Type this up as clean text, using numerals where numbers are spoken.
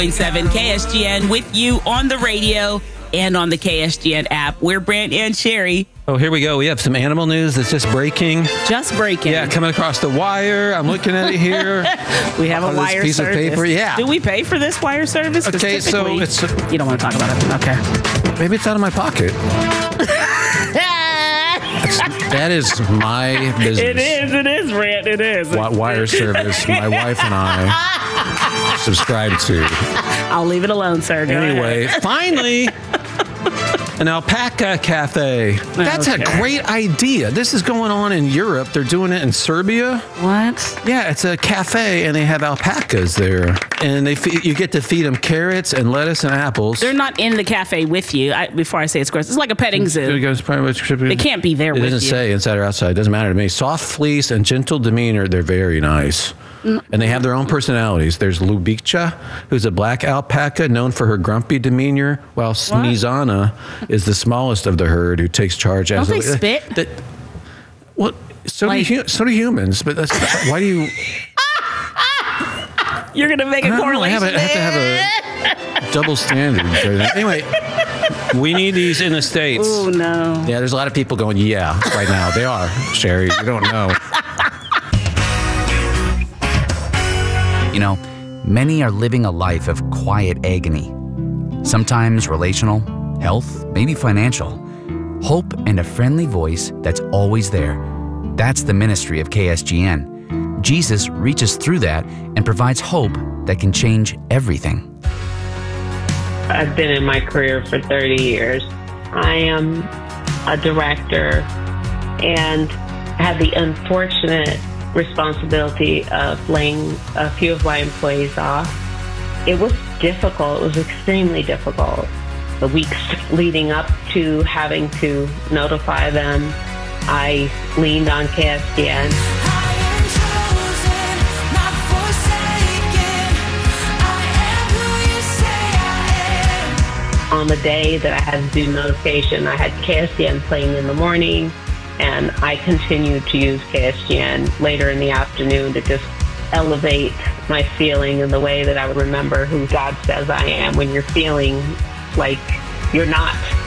7 KSGN with you on the radio and on the KSGN app. We're Brent and Sherry. Oh, here we go. We have some animal news that's just breaking. Just breaking. Yeah, coming across the wire. I'm looking at it here. We have a wire piece service. Of paper. Yeah. Do we pay for this wire service? Okay, so it's... You don't want to talk about it. Okay. Maybe it's out of my pocket. That is my business. It is, Brent. It is. Wire service my wife and I subscribe to. I'll leave it alone, sir. Anyway, finally, an alpaca cafe. That's a great idea. This is going on in Europe. They're doing it in Serbia. What? Yeah, it's a cafe, and they have alpacas there. And you get to feed them carrots and lettuce and apples. They're not in the cafe with you. Before I say it's gross, it's like a petting zoo. They can't be there with you. It doesn't say inside or outside. It doesn't matter to me. Soft fleece and gentle demeanor. They're very nice. And they have their own personalities. There's Lubicha, who's a black alpaca known for her grumpy demeanor, while Snezana is the smallest of the herd who takes charge. Don't they spit? So do humans. But why do you... You're going to make a correlation. I have to have a double standard. Anyway, we need these in the States. Oh, no. Yeah, there's a lot of people going, yeah, right now. They are, Sherry. You don't know. You know, many are living a life of quiet agony. Sometimes relational, health, maybe financial. Hope and a friendly voice that's always there. That's the ministry of KSGN. Jesus reaches through that and provides hope that can change everything. I've been in my career for 30 years. I am a director and have the unfortunate responsibility of laying a few of my employees off. It was difficult. It was extremely difficult. The weeks leading up to having to notify them, I leaned on KSGN. On the day that I had to do notification, I had KSGN playing in the morning, and I continued to use KSGN later in the afternoon to just elevate my feeling in the way that I would remember who God says I am when you're feeling like you're not